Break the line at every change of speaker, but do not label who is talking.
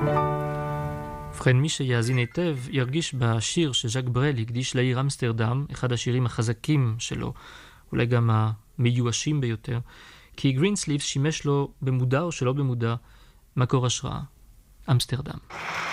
ובכן, מי שיאזין היטב ירגיש בשיר שז'אק ברל הקדיש לעיר אמסטרדם, אחד השירים החזקים שלו, אולי גם המיואשים ביותר, כי גרינסליבס שימש לו במודע או שלא במודע מקור השראה. אמסטרדם.